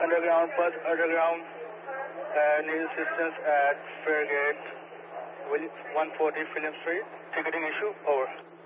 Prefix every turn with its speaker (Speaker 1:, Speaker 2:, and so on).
Speaker 1: underground, bus underground. Need assistance at Fairgate, 140 Phillip Street. Ticketing issue, over.